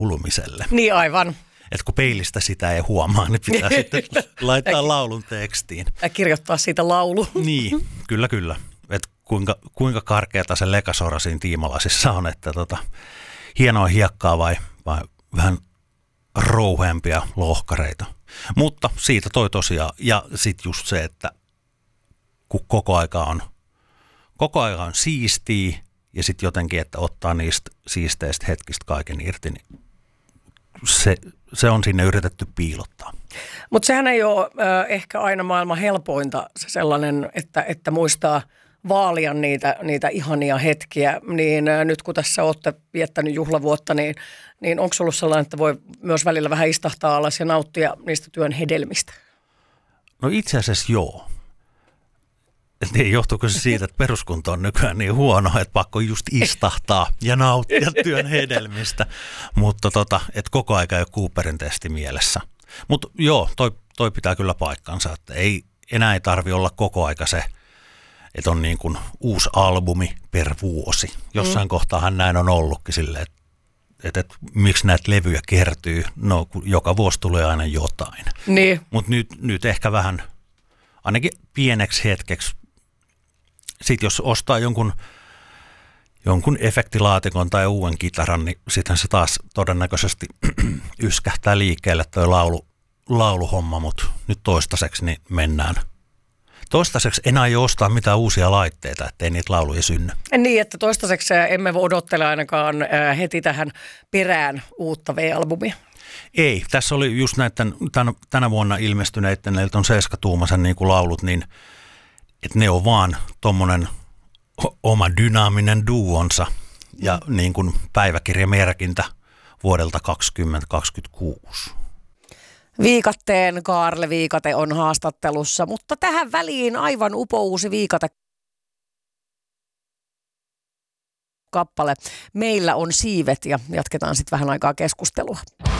laulumiselle. Niin aivan. Että kun peilistä sitä ei huomaa, niin pitää sitten laittaa laulun tekstiin. Ja kirjoittaa siitä laulu. Niin, kyllä. Että kuinka karkeata se lekasora siinä tiimalasissa on, että hienoa hiekkaa vai vähän rouheampia lohkareita. Mutta siitä toi tosiaan, ja sitten just se, että kun koko aika on siistiä, ja sitten jotenkin, että ottaa niistä siisteistä hetkistä kaiken irti, niin se on sinne yritetty piilottaa. Mutta sehän ei ole ehkä aina maailman helpointa se sellainen, että muistaa vaalia niitä ihania hetkiä. Niin nyt kun tässä olette viettänyt juhlavuotta, niin onko ollut sellainen, että voi myös välillä vähän istahtaa alas ja nauttia niistä työn hedelmistä? No itse asiassa joo. Niin johtuuko se siitä, että peruskunto on nykyään niin huono, että pakko just istahtaa ja nauttia työn hedelmistä. Mutta että koko aika ei ole Cooperin testi mielessä. Mutta joo, toi pitää kyllä paikkansa, että enää ei tarvitse olla koko aika se, että on niin kuin uusi albumi per vuosi. Jossain kohtaahan näin on ollutkin silleen, että miksi näitä levyjä kertyy. No joka vuosi tulee aina jotain. Niin. Mutta nyt ehkä vähän, ainakin pieneksi hetkeksi, sitten jos ostaa jonkun efektilaatikon tai uuden kitaran, niin sitten se taas todennäköisesti yskähtää liikkeelle toi lauluhomma, mutta nyt toistaiseksi niin mennään. Toistaiseksi enää ei ostaa mitään uusia laitteita, ettei niitä lauluja synny. Niin, että toistaiseksi emme voi odottele ainakaan heti tähän perään uutta V-albumia. Ei, tässä oli just näiden tänä vuonna ilmestyneiden, eli on 7-tuumaisen niin kuin laulut, niin että ne on vaan tommonen oma dynaaminen duonsa ja niin kuin päiväkirjamerkintä vuodelta 2026. Viikatteen Kaarle Viikate on haastattelussa, mutta tähän väliin aivan upouusi Viikate kappale. Meillä on siivet ja jatketaan sitten vähän aikaa keskustelua.